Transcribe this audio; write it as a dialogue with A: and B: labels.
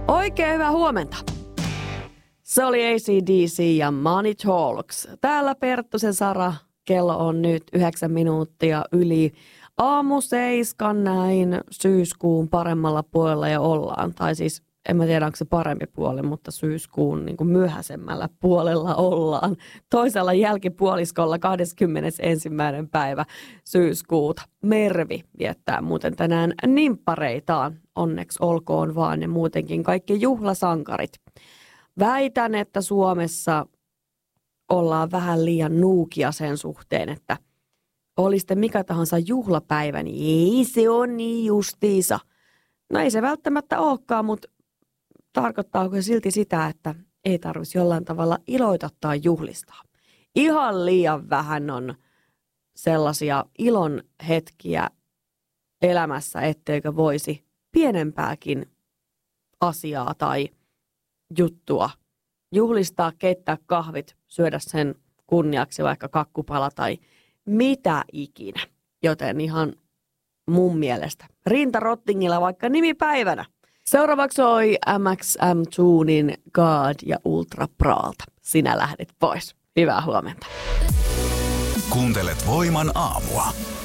A: Oikein hyvää huomenta. Se oli AC/DC ja Money Talks. Täällä Perttusen Sara. Kello on nyt 9 minuuttia yli aamu 7, näin syyskuun paremmalla puolella jo ollaan. Tai siis en mä tiedä, onko se parempi puoli, mutta syyskuun niin kuin myöhäisemmällä puolella ollaan. Toisella jälkipuoliskolla 21. päivä syyskuuta. Mervi viettää muuten tänään nimppareitaan. Onneksi olkoon vaan ne muutenkin kaikki juhlasankarit. Väitän, että Suomessa ollaan vähän liian nuukia sen suhteen, että oli sitten mikä tahansa juhlapäivä, niin ei se ole niin justiisa. No ei se välttämättä olekaan, mutta tarkoittaako se silti sitä, että ei tarvitsisi jollain tavalla iloita tai juhlistaa. Ihan liian vähän on sellaisia ilon hetkiä elämässä, etteikö voisi pienempääkin asiaa tai juttua juhlistaa, keittää kahvit, syödä sen kunniaksi vaikka kakkupala tai mitä ikinä. Joten ihan mun mielestä rintarottingilla vaikka nimipäivänä. Seuraavaksi oli MXM Tunin God ja Ultra Praalta. Sinä lähdet pois. Hyvää huomenta.
B: Kuuntelet Voiman aamua.